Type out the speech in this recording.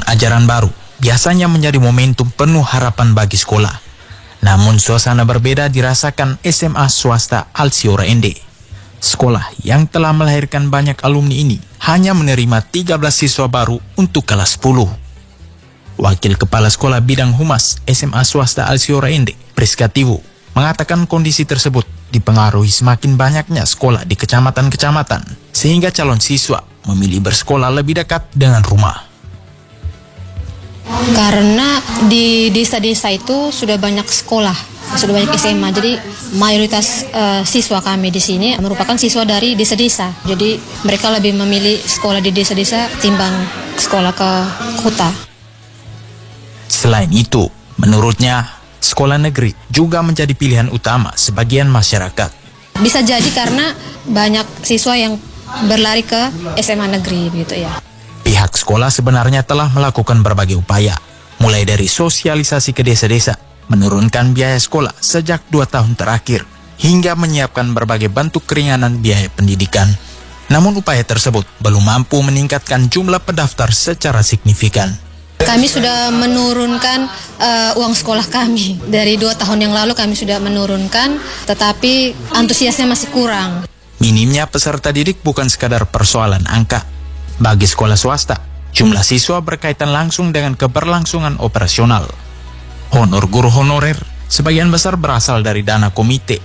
ajaran baru biasanya menjadi momentum penuh harapan bagi sekolah. Namun suasana berbeda dirasakan SMA swasta Alsiora Ende. Sekolah yang telah melahirkan banyak alumni ini hanya menerima 13 siswa baru untuk kelas 10. Wakil Kepala Sekolah Bidang Humas SMA swasta Alsiora Ende, Priska Tiwu, mengatakan kondisi tersebut dipengaruhi semakin banyaknya sekolah di kecamatan-kecamatan, sehingga calon siswa memilih bersekolah lebih dekat dengan rumah. Karena di desa-desa itu sudah banyak sekolah, sudah banyak SMA. Jadi mayoritas siswa kami di sini merupakan siswa dari desa-desa. Jadi mereka lebih memilih sekolah di desa-desa timbang sekolah ke kota. Selain itu, menurutnya sekolah negeri juga menjadi pilihan utama sebagian masyarakat. Bisa jadi karena banyak siswa yang berlari ke SMA negeri begitu ya. Pihak sekolah sebenarnya telah melakukan berbagai upaya, mulai dari sosialisasi ke desa-desa, menurunkan biaya sekolah sejak 2 tahun terakhir, hingga menyiapkan berbagai bentuk keringanan biaya pendidikan. Namun upaya tersebut belum mampu meningkatkan jumlah pendaftar secara signifikan. Kami sudah menurunkan uang sekolah kami. Dari 2 tahun yang lalu kami sudah menurunkan, tetapi antusiasnya masih kurang. Minimnya peserta didik bukan sekadar persoalan angka. Bagi sekolah swasta, jumlah siswa berkaitan langsung dengan keberlangsungan operasional. Honor guru honorer sebagian besar berasal dari dana komite